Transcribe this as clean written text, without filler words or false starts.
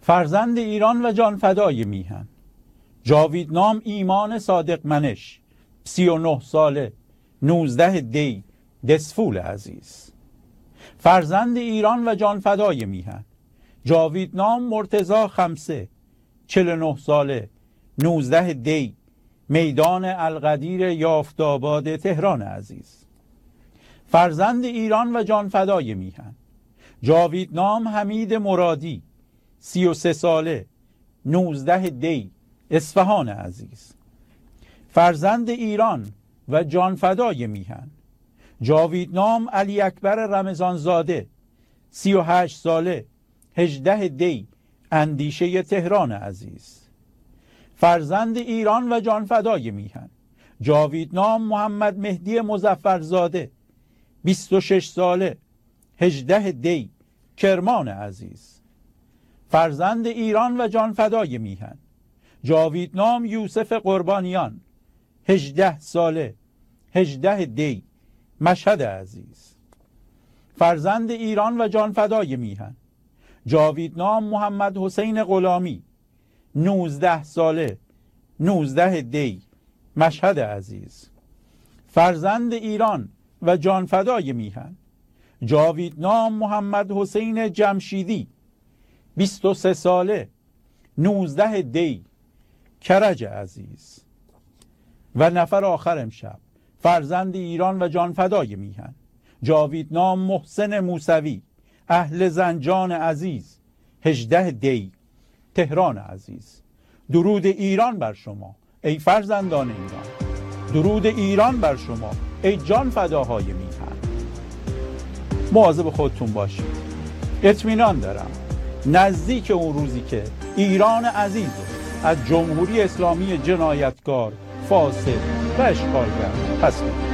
فرزند ایران و جانفدای میهن، جاویدنام ایمان صادق منش، 39 ساله، 19 دی، دسفول عزیز. فرزند ایران و جانفدای میهن، جاویدنام مرتضی خمسه، 49 ساله، 19 دی، میدان القدیر یافتاباد تهران عزیز. فرزند ایران و جانفدای میهن، جاویدنام حمید مرادی، 33 ساله، 19 دی، اصفهان عزیز. فرزند ایران و جانفدای میهن، جاویدنام علی اکبر رمضانزاده، 38 ساله، 18 دی، اندیشه تهران عزیز. فرزند ایران و جانفدای میهن، جاویدنام محمد مهدی مظفرزاده، 26 ساله، 18 دی، کرمان عزیز. فرزند ایران و جانفدای میهن، جاویدنام یوسف قربانیان، 18 ساله، 18 دی، مشهد عزیز. فرزند ایران و جانفدای میهن، جاویدنام محمد حسین غلامی، 19 ساله، 19 دی، مشهد عزیز. فرزند ایران و جانفدای میهن، جاویدنام محمد حسین جمشیدی، 23 ساله، 19 دی، کرج عزیز. و نفر آخر امشب، فرزند ایران و جانفدای میهن، جاویدنام محسن موسوی، اهل زنجان عزیز، 18 دی، تهران عزیز. درود ایران بر شما ای فرزندان ایران، درود ایران بر شما ای جانفداهای میهن. مواظب خودتون باشید. اطمینان دارم نزدیک اون روزی که ایران عزیز از جمهوری اسلامی جنایتکار، فاسد و اشغالگر پس